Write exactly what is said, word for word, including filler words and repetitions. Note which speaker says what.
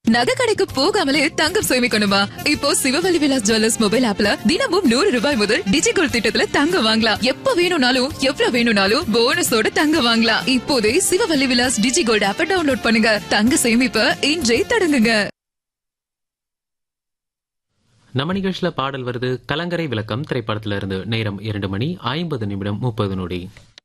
Speaker 1: நகை கடைக்கு போகாமலே தங்கம் சேமிக்கணுமா? இப்போ சிவவல்லி விலாஸ் ஜுவல்லர்ஸ் மொபைல் ஆப்ல தினமும் நூறு ரூபாய் முதல் டிஜிகோல்ட் திட்டத்துல தங்கம் வாங்கலாம். எப்ப வேணும்னாலும் எவ்வளவு வேணும்னாலும் போனஸோட தங்கம் வாங்கலாம். இப்போதே சிவவல்லி விலாஸ் டிஜிகோல்ட் ஆப்பை டவுன்லோட் பண்ணுங்க. தங்க சேமிப்ப இன்றே தொடங்குங்க.
Speaker 2: நம்ம நிகழ்ச்சியில பாடல் வருது கலங்கரை விளக்கம் திரைப்படத்திலிருந்து. நேரம் இரண்டு மணி ஐம்பது நிமிடம் முப்பது நொடி.